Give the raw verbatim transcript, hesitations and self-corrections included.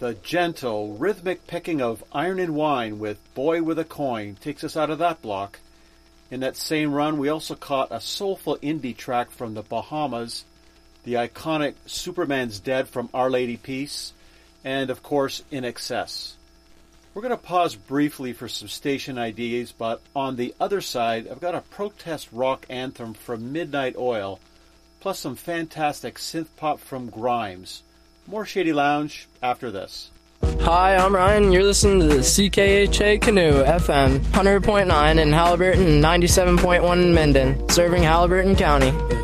The gentle, rhythmic picking of Iron and Wine with Boy with a Coin takes us out of that block. In that same run, we also caught a soulful indie track from the Bahamas, the iconic Superman's Dead from Our Lady Peace, and, of course, In Excess. We're going to pause briefly for some station I Ds, but on the other side, I've got a protest rock anthem from Midnight Oil, plus some fantastic synth pop from Grimes. More Shady Lounge after this. Hi, I'm Ryan. You're listening to the C K H A Canoe F M one hundred point nine in Halliburton and ninety-seven point one in Minden, serving Halliburton County.